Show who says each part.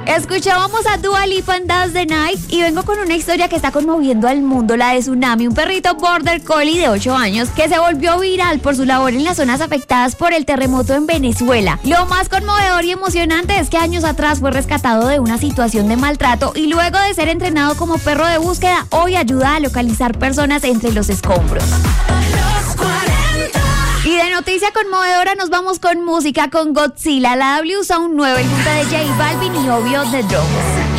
Speaker 1: Escuchábamos a Dua Lipa en Dance the Night y vengo con una historia que está conmoviendo al mundo, la de Tsunami, un perrito border collie de 8 años que se volvió viral por su labor en las zonas afectadas por el terremoto en Venezuela. Lo más conmovedor y emocionante es que años atrás fue rescatado de una situación de maltrato y luego de ser entrenado como perro de búsqueda, hoy ayuda a localizar personas entre los escombros. Y de noticia conmovedora nos vamos con música con Godzilla, la W Sound 9, el junta de J Balvin y obvio The Drums.